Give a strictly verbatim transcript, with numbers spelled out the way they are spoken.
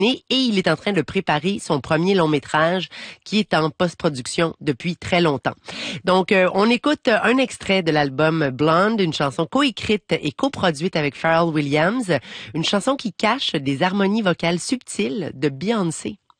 et il est en train de préparer son premier long métrage qui est en post-production depuis très longtemps. Donc, euh, on écoute un extrait de l'album Blonde, une chanson coécrite et coproduite avec Pharrell Williams, une chanson qui cache des harmonies vocales subtiles de Beyoncé.